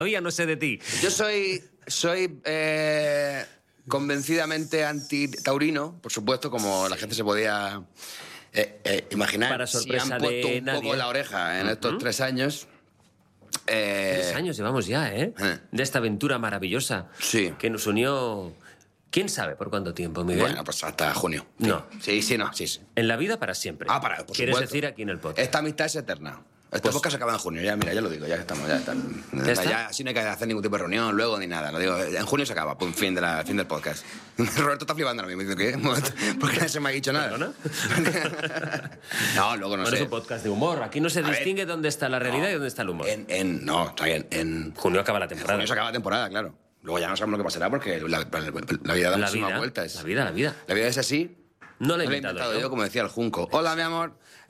Todavía no sé de ti. Yo soy convencidamente anti-taurino, por supuesto, como la gente se podía imaginar. Para sorpresa si han puesto de un nadie. poco la oreja en estos 3 años. 3 años llevamos ya, ¿eh? De esta aventura maravillosa. Sí. Que nos unió... ¿Quién sabe por cuánto tiempo, Miguel? Bueno, pues hasta junio. No. Sí. Sí. En la vida para siempre. Por ¿Quieres supuesto. decir aquí en el podcast? Esta amistad es eterna. Este podcast se acaba en junio, ya, mira, ya lo digo, ya estamos, ya están. ¿Ya está? Ya así no hay que hacer ningún tipo de reunión luego ni nada. Lo digo, en junio se acaba, fin del podcast. Roberto está flipando ahora mismo, diciendo, ¿qué? ¿Por qué no se me ha dicho nada? ¿Perdona? No, luego no Bueno, sé. es un podcast de humor. Aquí no se distingue dónde está la realidad y dónde está el humor. No, está bien, en Junio acaba la temporada. junio se acaba la temporada, claro. Luego ya no sabemos lo que pasará porque la vida da muchísimas vueltas. La vida. La vida es así. No la he No lo he inventado inventado yo, como decía el Junco. Hola, mi amor.